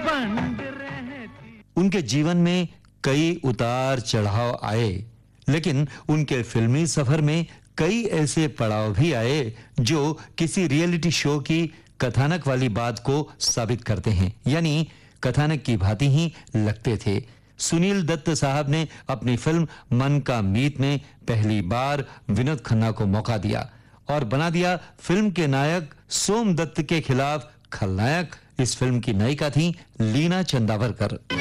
उनके जीवन में कई उतार चढ़ाव आए, लेकिन उनके फिल्मी सफर में कई ऐसे पड़ाव भी आए जो किसी रियलिटी शो की कथानक वाली बात को साबित करते हैं, यानी कथानक की भांति ही लगते थे। सुनील दत्त साहब ने अपनी फिल्म मन का मीत में पहली बार विनोद खन्ना को मौका दिया और बना दिया फिल्म के नायक सोम दत्त के खिलाफ खलनायक। इस फिल्म की नायिका थी लीना चंदावरकर।